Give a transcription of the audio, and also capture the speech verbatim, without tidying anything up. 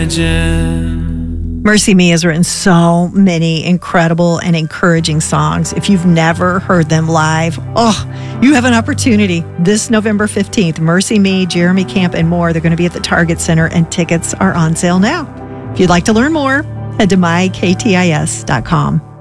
imagine. Mercy Me has written so many incredible and encouraging songs. If you've never heard them live, oh, you have an opportunity. This November fifteenth, Mercy Me, Jeremy Camp, and more, they're going to be at the Target Center, and tickets are on sale now. If you'd like to learn more, head to my k t i s dot com.